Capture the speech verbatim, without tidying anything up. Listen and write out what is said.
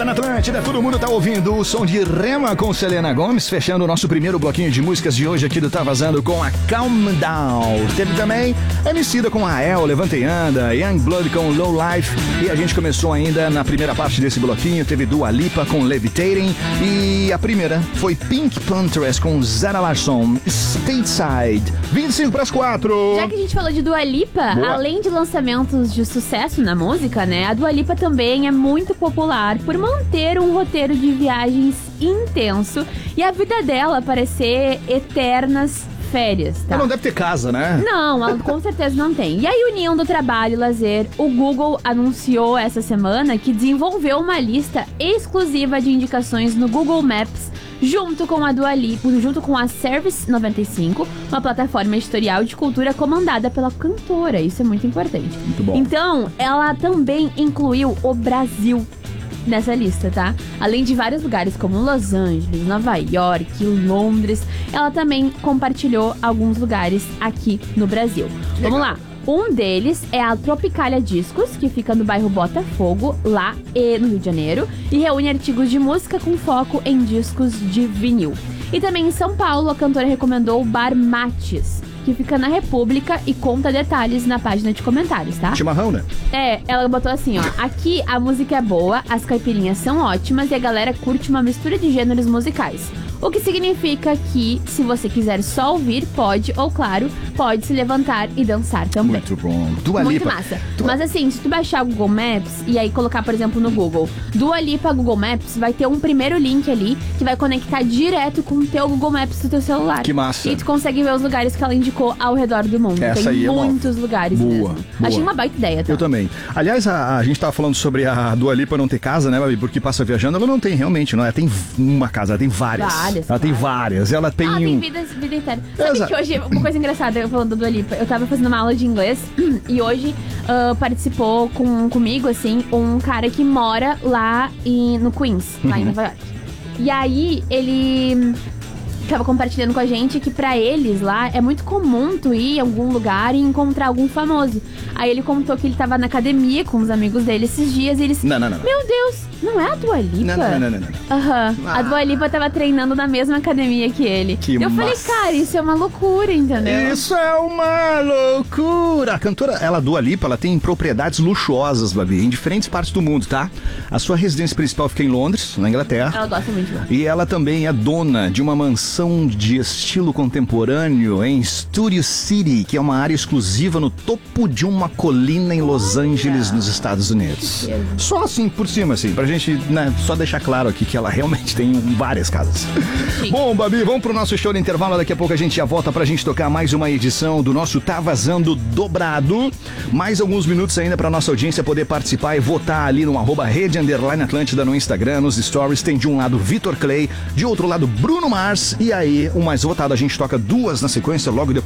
na Atlântida, todo mundo tá ouvindo o som de Rema com Selena Gomez, fechando o nosso primeiro bloquinho de músicas de hoje aqui do Tá Vazando com a Calm Down. Teve também Emicida com a El, Levanta e Anda, Youngblood com Low Life, e a gente começou ainda na primeira parte desse bloquinho, teve Dua Lipa com Levitating, e a primeira foi Pink Panthers com Zara Larsson, Stateside. vinte e cinco para as quatro. Já que a gente falou de Dua Lipa, Boa. Além de lançamentos de sucesso na música, né, a Dua Lipa também é muito popular por manter um roteiro de viagens intenso e a vida dela parecer eternas férias, tá? Ela não deve ter casa, né? Não, ela com certeza não tem. E aí, unindo trabalho e lazer, o Google anunciou essa semana que desenvolveu uma lista exclusiva de indicações no Google Maps junto com a Dua Lipa, junto com a Service noventa e cinco, uma plataforma editorial de cultura comandada pela cantora. Isso é muito importante. Muito bom. Então, ela também incluiu o Brasil nessa lista, tá? Além de vários lugares como Los Angeles, Nova York, Londres, ela também compartilhou alguns lugares aqui no Brasil. Legal. Vamos lá. Um deles é a Tropicália Discos, que fica no bairro Botafogo, lá e no Rio de Janeiro, e reúne artigos de música com foco em discos de vinil. E também em São Paulo, a cantora recomendou o Bar Mates, que fica na República e conta detalhes na página de comentários, tá? Chimarrão, né? É, ela botou assim, ó: aqui a música é boa, as caipirinhas são ótimas e a galera curte uma mistura de gêneros musicais. O que significa que, se você quiser só ouvir, pode, ou claro, pode se levantar e dançar também. Muito bom. Dua Muito Lipa. massa. Dua- Mas assim, se tu baixar o Google Maps e aí colocar, por exemplo, no Google Dua Lipa Google Maps, vai ter um primeiro link ali que vai conectar direto com o teu Google Maps do teu celular. Que massa. E tu consegue ver os lugares que ela indicou ao redor do mundo. Essa Tem aí é uma- muitos lugares Boa, mesmo. boa. Achei uma baita ideia, tá? Eu também. Aliás, a, a gente tava falando sobre a Dua Lipa não ter casa, né, Babi? Porque passa viajando, ela não tem realmente, não. Ela tem uma casa, ela tem várias. Várias, Ela tem várias. várias. Ela tem Ah, tem um... vida, vida inteira. Sabe Exato. que hoje, uma coisa engraçada, eu falando da Dua Lipa, eu tava fazendo uma aula de inglês e hoje ah, participou com, comigo, assim, um cara que mora lá em, no Queens, lá Uhum. em Nova York. E aí, ele tava compartilhando com a gente que pra eles lá é muito comum tu ir em algum lugar e encontrar algum famoso. Aí ele contou que ele tava na academia com os amigos dele esses dias e eles... Não, não, não. não. Meu Deus, não é a Dua Lipa? Não, não, não, não, não, não. Aham, Ah. a Dua Lipa tava treinando na mesma academia que ele. Que eu falei, massa. cara, isso é uma loucura, entendeu? Isso é uma loucura! A cantora, ela, Dua Lipa, ela tem propriedades luxuosas, Babi, em diferentes partes do mundo, tá? A sua residência principal fica em Londres, na Inglaterra. Ela gosta muito de lá. E ela também é dona de uma mansão de estilo contemporâneo em Studio City, que é uma área exclusiva no topo de uma colina em Los Angeles, nos Estados Unidos. Que Só assim, por cima, assim, pra gente, né, só deixar claro aqui que ela realmente tem várias casas. Sim. Bom, Babi, vamos pro nosso show de intervalo. Daqui a pouco a gente já volta pra gente tocar mais uma edição do nosso Tá Vazando Dobrado. Mais alguns minutos ainda pra nossa audiência poder participar e votar ali no arroba Rede Underline Atlântida no Instagram, nos stories. Tem de um lado Vitor Clay, de outro lado Bruno Mars. E aí, o mais votado, a gente toca duas na sequência logo depois.